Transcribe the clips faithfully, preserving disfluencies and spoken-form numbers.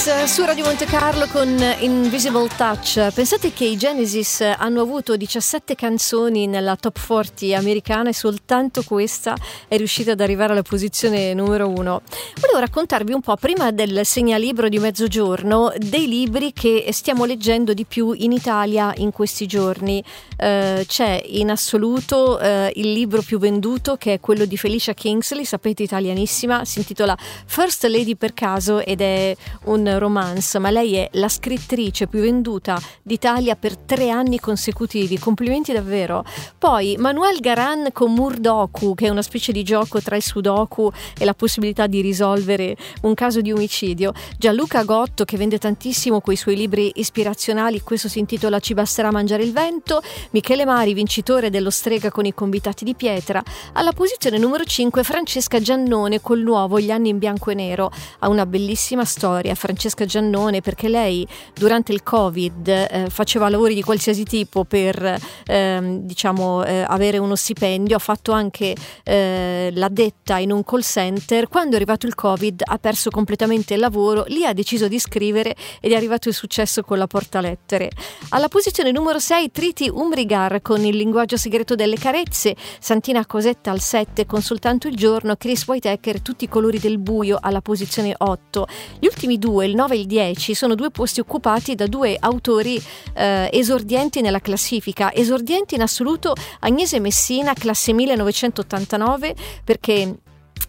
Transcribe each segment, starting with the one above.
Genesis su Radio Monte Carlo con Invisible Touch. Pensate che i Genesis hanno avuto diciassette canzoni nella top quaranta americana e soltanto questa è riuscita ad arrivare alla posizione numero uno. Volevo raccontarvi un po', prima del segnalibro di mezzogiorno, dei libri che stiamo leggendo di più in Italia in questi giorni. Uh, c'è in assoluto uh, il libro più venduto, che è quello di Felicia Kingsley, sapete, italianissima, si intitola First Lady per caso ed è un romance, ma lei è la scrittrice più venduta d'Italia per tre anni consecutivi, complimenti davvero. Poi Manuel Garan con Murdoku, che è una specie di gioco tra il sudoku e la possibilità di risolvere un caso di omicidio. Gianluca Gotto, che vende tantissimo quei suoi libri ispirazionali, questo si intitola Ci basterà mangiare il vento. Michele Mari, vincitore dello Strega con i convitati di pietra. Alla posizione numero cinque Francesca Giannone col nuovo Gli anni in bianco e nero. Ha una bellissima storia Francesca Giannone, perché lei durante il Covid eh, faceva lavori di qualsiasi tipo per eh, diciamo eh, avere uno stipendio, ha fatto anche eh, l'addetta in un call center. Quando è arrivato il Covid ha perso completamente il lavoro, lì ha deciso di scrivere ed è arrivato il successo con la portalettere. Alla posizione numero sei Triti Umbrigar con Il linguaggio segreto delle carezze, Santina Cosetta al sette con Soltanto il giorno, Chris Whitaker Tutti i colori del buio alla posizione otto. Gli ultimi due, il nove e il dieci, sono due posti occupati da due autori eh, esordienti nella classifica. Esordienti in assoluto Agnese Messina, classe millenovecentottantanove, perché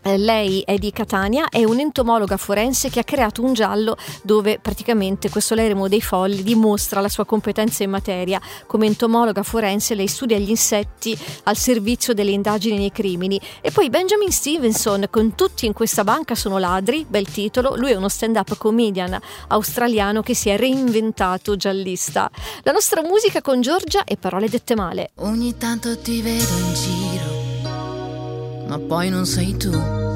lei è di Catania, è un'entomologa forense che ha creato un giallo dove praticamente questo l'eremo dei folli dimostra la sua competenza in materia. Come entomologa forense lei studia gli insetti al servizio delle indagini nei crimini. E poi Benjamin Stevenson con Tutti in questa banca sono ladri, bel titolo. Lui è uno stand-up comedian australiano che si è reinventato giallista. La nostra musica con Giorgia e Parole dette male. Ogni tanto ti vedo in giro, ma poi non sei tu.